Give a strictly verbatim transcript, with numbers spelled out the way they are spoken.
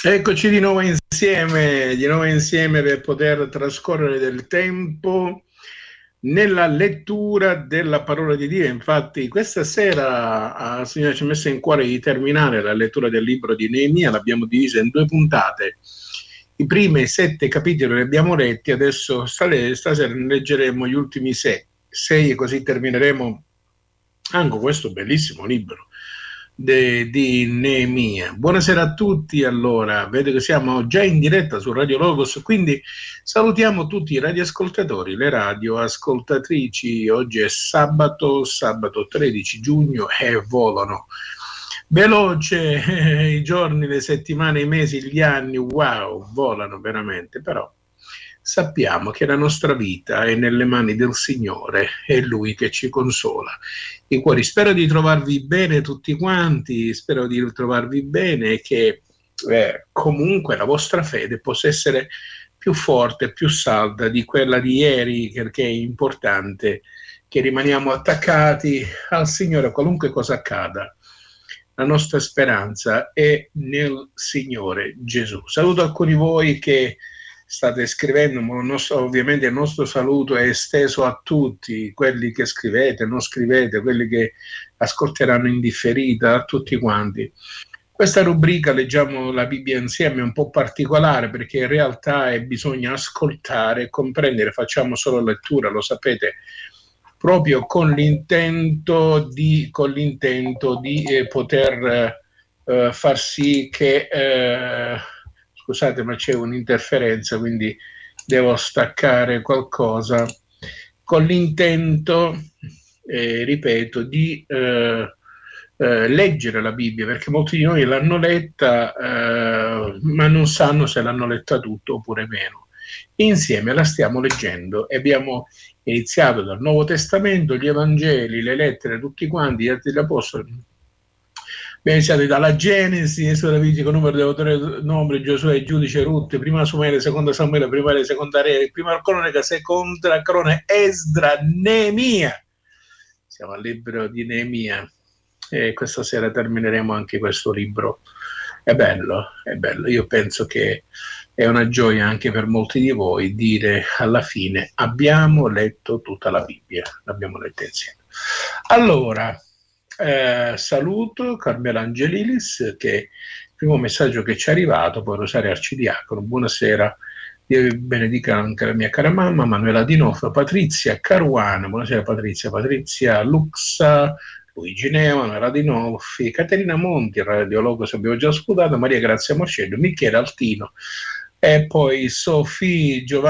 Eccoci di nuovo insieme, di nuovo insieme per poter trascorrere del tempo nella lettura della parola di Dio. Infatti questa sera il Signore ci ha messo in cuore di terminare la lettura del libro di Neemia, l'abbiamo divisa in due puntate. I primi sette capitoli li abbiamo letti, adesso stasera ne leggeremo gli ultimi sei, sei e così termineremo anche questo bellissimo libro De, di Neemia. Buonasera a tutti. Allora, vedo che siamo già in diretta su Radio Logos, quindi salutiamo tutti i radioascoltatori, le radioascoltatrici. Oggi è sabato, sabato tredici giugno e volano veloce eh, i giorni, le settimane, i mesi, gli anni, wow, volano veramente, però sappiamo che la nostra vita è nelle mani del Signore, è Lui che ci consola i cuori. Spero di trovarvi bene tutti quanti, spero di trovarvi bene e che eh, comunque la vostra fede possa essere più forte, più salda di quella di ieri, perché è importante che rimaniamo attaccati al Signore qualunque cosa accada. La nostra speranza è nel Signore Gesù. Saluto alcuni di voi che state scrivendo, ma il nostro, ovviamente il nostro saluto è esteso a tutti, quelli che scrivete, non scrivete, quelli che ascolteranno in differita, a tutti quanti. Questa rubrica, leggiamo la Bibbia insieme, è un po' particolare perché in realtà è, bisogna ascoltare e comprendere, facciamo solo lettura, lo sapete, proprio con l'intento di, con l'intento di eh, poter eh, far sì che... Eh, Scusate, ma c'è un'interferenza, quindi devo staccare qualcosa, con l'intento, eh, ripeto, di eh, eh, leggere la Bibbia, perché molti di noi l'hanno letta, eh, ma non sanno se l'hanno letta tutto oppure meno. Insieme la stiamo leggendo e abbiamo iniziato dal Nuovo Testamento, gli Evangeli, le lettere, tutti quanti, gli Atti degli Apostoli. Abbiamo iniziato dalla Genesi, Esodo, Levitico, Numero, Deuteronomio, Nombre, Giosuè, Giudice, Ruth, prima Samuele, seconda Samuele, prima Re, seconda Re, prima Cronaca, seconda Cronaca, Esdra, Neemia. Siamo al libro di Neemia e questa sera termineremo anche questo libro. È bello, è bello. Io penso che è una gioia anche per molti di voi dire alla fine abbiamo letto tutta la Bibbia, l'abbiamo letta insieme. Allora, Eh, saluto Carmela Angelilis, che è il primo messaggio che ci è arrivato, poi Rosario Arcidiacono, buonasera, Dio benedica anche la mia cara mamma, Manuela Dinofrio, Patrizia Caruana, buonasera Patrizia, Patrizia Luxa, Luigi Neo, Manuela Dinoffi, Caterina Monti, Radio Logos abbiamo già sputato, Maria Grazia Moscello, Michele Altino, e poi Sofì Giovanni